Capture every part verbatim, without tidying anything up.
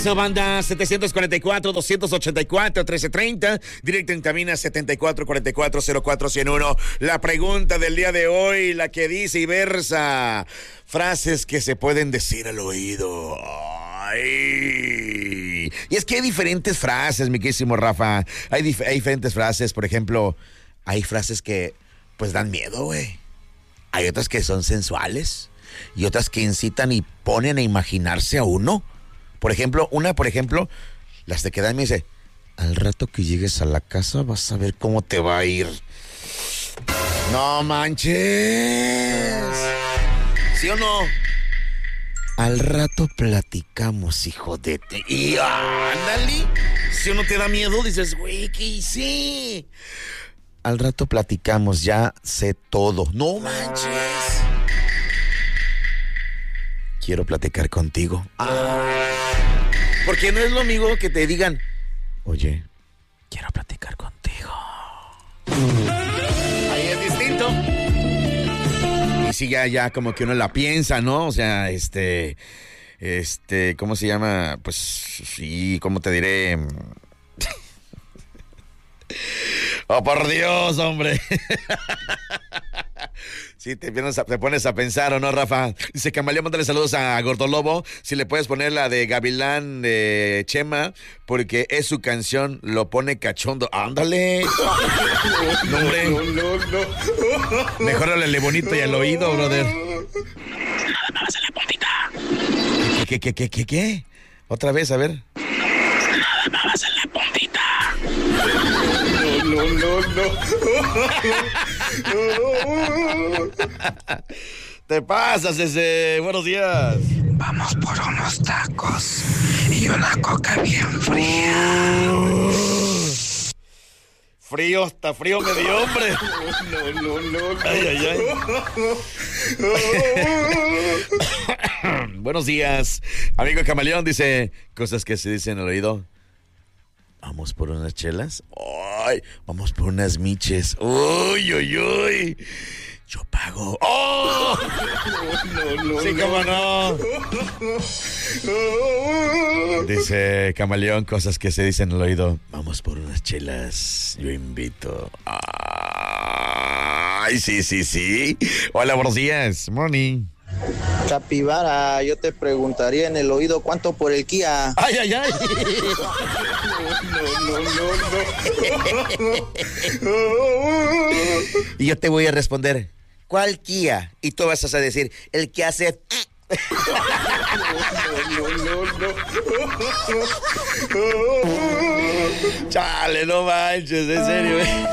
Banda setecientos cuarenta y cuatro, doscientos ochenta y cuatro, trece treinta, directo en cabina setenta y cuatro cuarenta y cuatro, cero cuatro cero uno. La pregunta del día de hoy, la que dice y versa: frases que se pueden decir al oído. Ay. Y es que hay diferentes frases, mi querísimo Rafa. Hay, dif- hay diferentes frases, por ejemplo, hay frases que pues dan miedo, güey. Hay otras que son sensuales y otras que incitan y ponen a imaginarse a uno. Por ejemplo, una, por ejemplo, las de que dan me dice: al rato que llegues a la casa vas a ver cómo te va a ir. No manches. ¿Sí o no? Al rato platicamos, hijo de te... Y ándale. Si uno te da miedo, dices, güey, ¿qué hice? Al rato platicamos, ya sé todo. No manches. Quiero platicar contigo. Ah. Porque no es lo mismo que te digan: oye, quiero platicar contigo. Ahí es distinto. Y sí, ya, ya como que uno la piensa, ¿no? O sea, este, este, ¿cómo se llama? Pues sí, ¿cómo te diré? Oh, por Dios, hombre. Sí, te pones, a, te pones a pensar, ¿o no, Rafa? Dice Camaleón, mándale saludos a Gordolobo. Si le puedes poner la de Gavilán de Chema, porque es su canción, lo pone cachondo. ¡Ándale! No, hombre. No, no, no. Mejórale bonito y al oído, brother. Nada más en la puntita. ¿Qué, qué, qué, qué, qué? Otra vez, a ver. Nada más en la puntita. No, no, no, no. Te pasas ese. Buenos días. Vamos por unos tacos y una coca bien fría. Frío, está frío me dio, hombre. No, no, no, no. Ay, ay, ay. Buenos días. Amigo Camaleón dice cosas que se dicen al oído. Vamos por unas chelas. Ay, vamos por unas miches. Uy, uy, uy. Yo pago. ¡Oh! No, no, no. Sí, cómo no. Dice Camaleón, cosas que se dicen al oído. Vamos por unas chelas. Yo invito. Ay, sí, sí, sí. Hola, buenos días. Morning. Capibara, yo te preguntaría en el oído cuánto por el Kia. Ay, ay, ay. No, no, no, no. Y yo te voy a responder, ¿cuál Kia? Y tú vas a decir, el que hace... No, no, no, no. Chale, no manches, en serio, eh.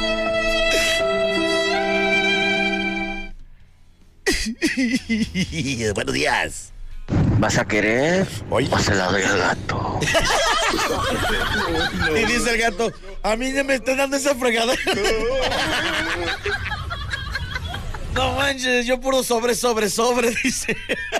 Buenos días. ¿Vas a querer? Oye. ¿O se la doy al gato? Y dice el gato, a mí ya me está dando esa fregada. No manches, yo puro sobre, sobre, sobre, dice.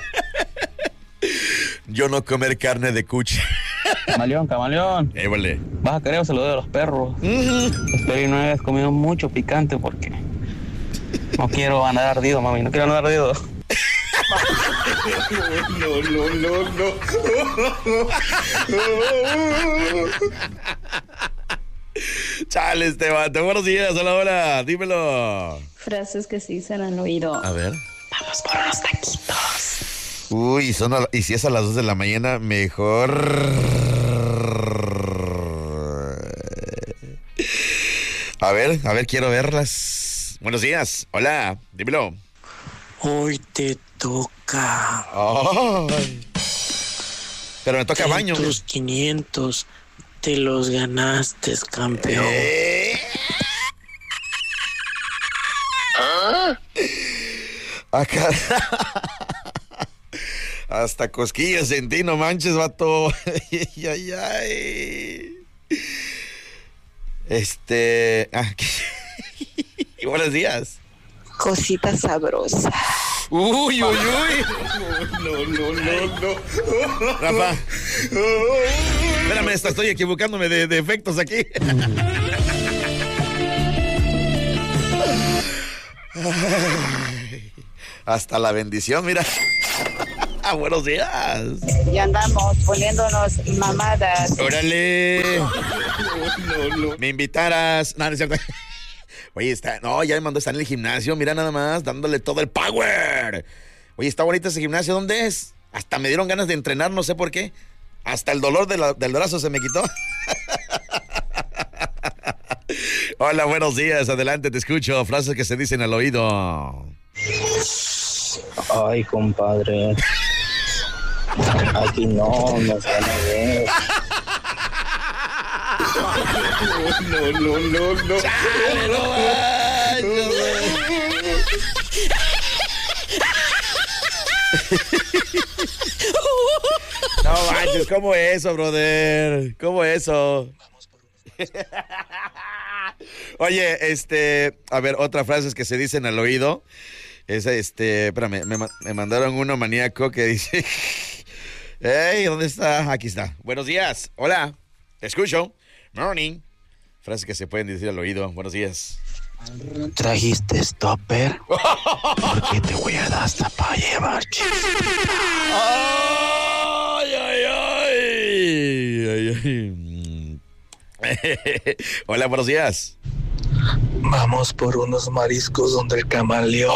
Yo no comer carne de cuche. Camaleón, camaleón. Eh, vale. ¿Vas a querer o se lo doy a los perros? Uh-huh. Espero y no hayas comido mucho picante porque no quiero andar ardido, mami, no quiero andar ardido. No, no, no, no. Chale, Esteban, buenos días, hola, hola, dímelo. Frases que se dicen al oído. A ver. Vamos por unos taquitos. Uy, son a, y si es a las dos de la mañana, mejor. A ver, a ver, quiero verlas. Buenos días, hola, dímelo. Hoy te toca. Ay. Pero me toca Ten baño. Tus quinientos te los ganaste, campeón. ¿Eh? ¿Ah? Acá. Hasta cosquillas sentí, no manches, vato. Ay, ay, ay. Este. Ah, buenos días. Cosita sabrosa. Uy, uy, uy. No, no, no, no. Rafa. Espérame, estoy equivocándome de, de efectos aquí. Ay, hasta la bendición, mira. Buenos días. Ya andamos poniéndonos mamadas. Órale. No, no, no. Me invitaras. No, no es cierto. Oye, está. No, ya me mandó estar en el gimnasio. Mira nada más, dándole todo el power. Oye, está bonito ese gimnasio. ¿Dónde es? Hasta me dieron ganas de entrenar, no sé por qué. Hasta el dolor de la, del brazo se me quitó. Hola, buenos días. Adelante, te escucho. Frases que se dicen al oído. Ay, compadre. Aquí no, no se van a ver. No, no, no, no. Chale, no No manches, ¿cómo eso, brother? ¿Cómo eso? Oye, este, a ver, otra frase que se dicen al oído. Es este, espérame, me, me mandaron uno maníaco que dice, hey, ¿dónde está? Aquí está. Buenos días, hola, te escucho. Morning. Frases que se pueden decir al oído. Buenos días. ¿Trajiste stopper? Porque te voy a dar hasta para llevar. ¡Ay, ay, ay! ay, ay. Hola, buenos días. Vamos por unos mariscos donde el camaleón.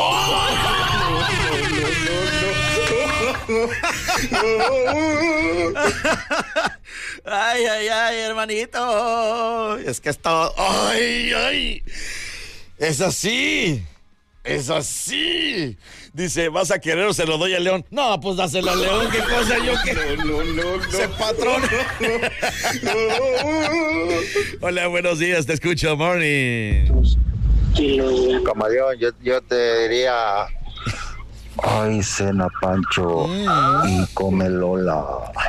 Ay, ay, ay, hermanito. Es que está. Ay, ay. Es así. Es así. Dice, ¿vas a querer o se lo doy al león? No, pues dáselo al león. ¿Qué cosa yo que? No, no, no, no. Ese patrón. Hola, buenos días. Te escucho, morning. Camaleón, yo, yo te diría... Ay, cena Pancho mm. y come Lola.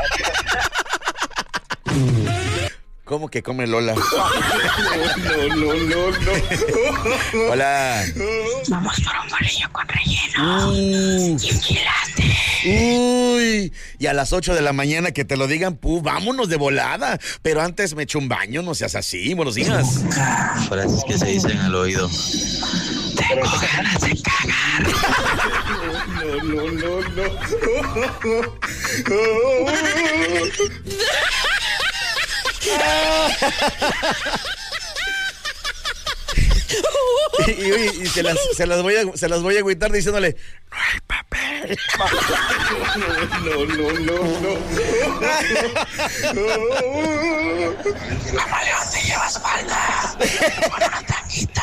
¿Cómo que come Lola? No, no, no, no. Hola. Vamos por un bolillo con relleno. Uh. Y un quilate. Uy. Y a las ocho de la mañana que te lo digan, pu, vámonos de volada. Pero antes me echo un baño, no seas así. Buenos días. Frases que se dicen al oído. Tengo ganas de cagar. No, no, no, no. y, y, y se, las, se, las voy a, se las voy a agüitar diciéndole, no hay papel. No, no, no, no. Camaleón, te llevas falda. Con una tanguita.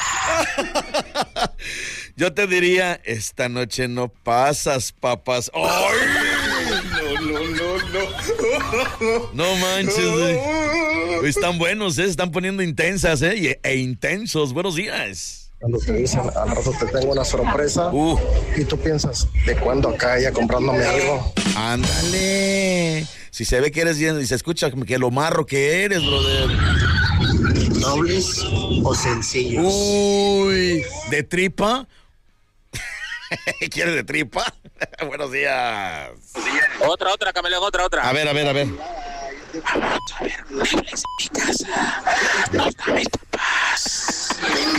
Yo te diría, esta noche no pasas, papas. ¡Ay! No, no, no, no. No manches, eh. Están buenos, ¿eh? Están poniendo intensas, ¿eh? E, e intensos. Buenos días. Cuando te dicen, al rato te tengo una sorpresa. Uh. Y tú piensas, ¿de cuándo acá ella comprándome algo? Ándale. Si se ve que eres bien y se escucha que lo marro que eres, brother. ¿Nobles o sencillos? Uy, ¿de tripa? ¿Quieres de tripa? Buenos días. Otra, otra, Camaleón, otra, otra. A ver, a ver, a ver. Vamos a ver Netflix en mi casa. No está mis papás.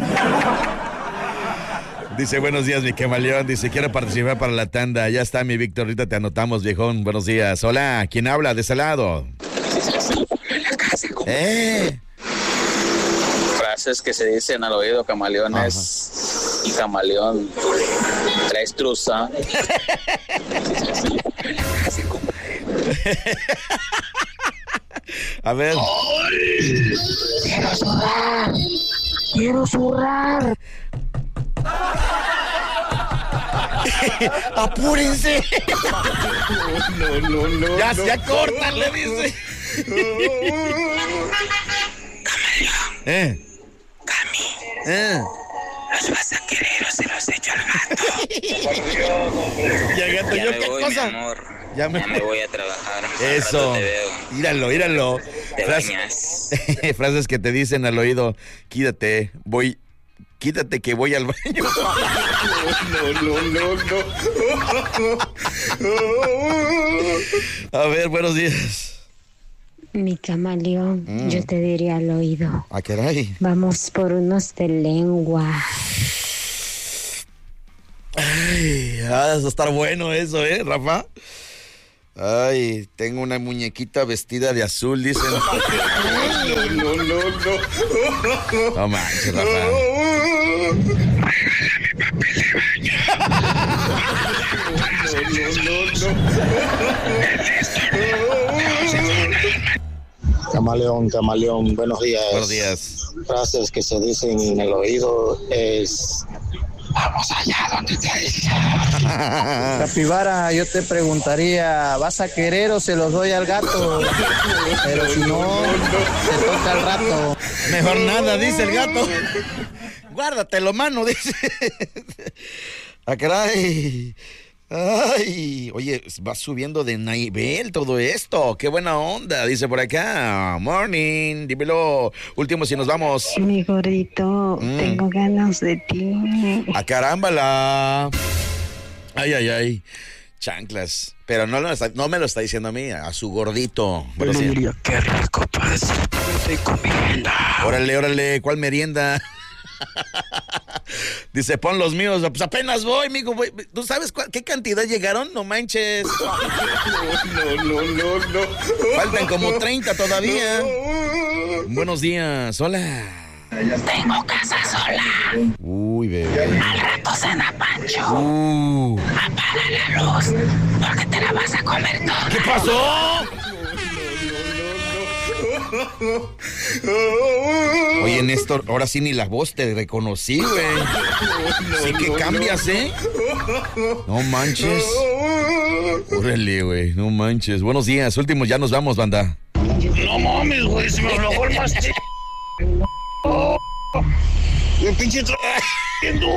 Dice, buenos días, mi camaleón. Dice, quiero participar para la tanda. Ya está, mi Víctor. Ahorita te anotamos, viejón. Buenos días. Hola, ¿quién habla de ese lado? Eh. Frases que se dicen al oído, camaleón. Es... Y camaleón, traes truza. A ver. ¡Ay! Quiero zurrar. Quiero zurrar. ¡Apúrense! No, no, no. Ya, no, ya no, cortan, no, le dice. Camaleón. ¿Eh? Cami. ¿Eh? ¿Los vas a querer o se los echo al gato? ¿Y al gato ya yo me qué voy, cosa? Mi amor. Ya me... ya me voy a trabajar. Eso. Míralo, míralo. Te Fras... bañas. Frases que te dicen al oído. Quítate, voy... Quítate que voy al baño. No, no, no, no. A ver, buenos días. Mi camaleón, mm. yo te diría al oído. ¿A qué caray? Vamos por unos de lengua. Ay, va a estar bueno eso, ¿eh, Rafa? Ay, tengo una muñequita vestida de azul, dicen. No, no, no, no. No manches, Rafa. Regálame papel de baño. No, no, no. Camaleón, camaleón, buenos días. Buenos días. Frases que se dicen en el oído es... Vamos allá donde te dice. Capibara, yo te preguntaría, ¿vas a querer o se los doy al gato? Pero si no, te toca al rato. Mejor nada, dice el gato. Guárdatelo, mano, dice. Ah, caray. Ay, oye, va subiendo de nivel todo esto. Qué buena onda, dice por acá. Morning, dímelo. Último, si nos vamos. Mi gordito, mm. tengo ganas de ti. A caramba la. Ay, ay, ay. Chanclas. Pero no, está, no me lo está diciendo a mí, a su gordito. Bueno, sí. Diría, qué rico, pues. Rico merienda. Órale, órale, ¿cuál merienda? Dice, pon los míos. Pues apenas voy, mijo. Voy. ¿Tú sabes cuál, qué cantidad llegaron? No manches. No, no, no, no. Faltan como treinta todavía. Buenos días, hola. Tengo casa sola. Uy, bebé. Al rato cena Pancho. Uh. Apaga la luz, porque te la vas a comer toda. ¿Qué pasó? Oye, Néstor, ahora sí ni la voz te reconocí, güey. Sí que cambias, ¿eh? No manches. Órale, güey, no manches. Buenos días, últimos, ya nos vamos, banda. No mames, güey, se me aflojó el más. El pinche tra...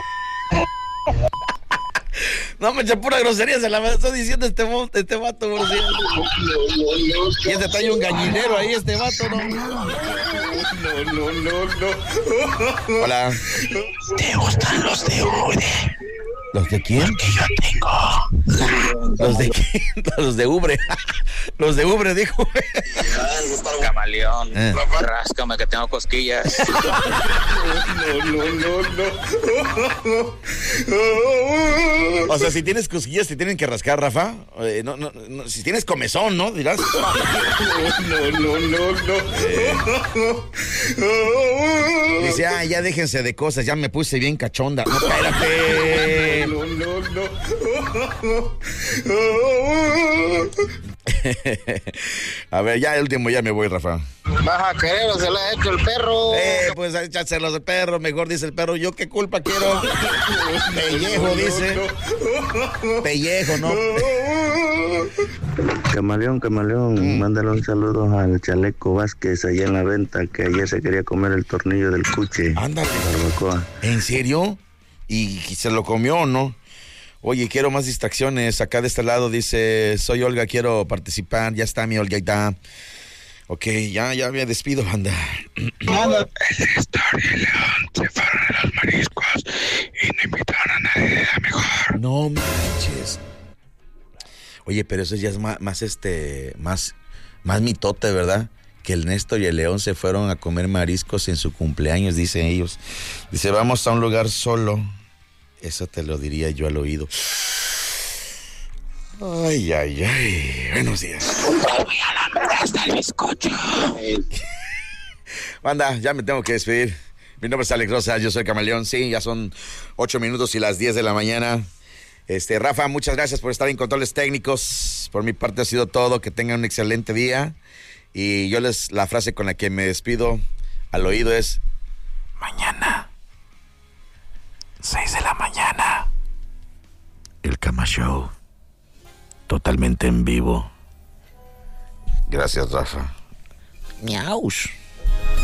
No, me echa pura grosería, se la está diciendo este, este vato, bro. Sí. Y este trae un gallinero ahí, este vato, ¿no? No, no, no, no. Hola. ¿Te gustan los de Ubre? ¿Los de quién? Porque yo tengo. ¿Los de quién? Los de Ubre. Los de Ubre, dijo. Camaleón, eh. ráscame que tengo cosquillas. No, no, no, no. O sea, si tienes cosquillas, te tienen que rascar, Rafa. Eh, no, no, no, si tienes comezón, ¿no? Dirás. No, no, no, no. Eh. Dice, ah, ya déjense de cosas, ya me puse bien cachonda. No, espérate. No, no, no. A ver, ya el último, ya me voy, Rafa. ¿Vas a querer o se lo ha hecho el perro? Eh, pues échaselos del perro, mejor dice el perro. ¿Yo qué culpa quiero? Pellejo, dice. Pellejo, ¿no? Camaleón, camaleón, mm. mándale un saludo al Chaleco Vázquez allá en la venta, que ayer se quería comer el tornillo del cuche. Ándale. Barbacoa. ¿En serio? ¿Y se lo comió o no? Oye, quiero más distracciones. Acá de este lado dice, soy Olga, quiero participar. Ya está mi Olguita. Ok, ya, ya me despido, banda. El Néstor y el León se fueron a los mariscos y no invitaron a nadie de la mejor. No manches. Oye, pero eso ya es más, más este, más, más mitote, ¿verdad? Que el Néstor y el León se fueron a comer mariscos en su cumpleaños, dicen ellos. Dice, vamos a un lugar solo. Eso te lo diría yo al oído. Ay, ay, ay. Buenos días. Voy a la hasta el bizcocho. Banda, ya me tengo que despedir. Mi nombre es Alex Rosa, yo soy Camaleón. Sí, ya son ocho minutos y las diez de la mañana. Este, Rafa, muchas gracias por estar en controles técnicos. Por mi parte ha sido todo. Que tengan un excelente día. Y yo les, la frase con la que me despido al oído es: mañana, seis de la mañana, el Cama Show, totalmente en vivo. Gracias, Rafa. Miaush.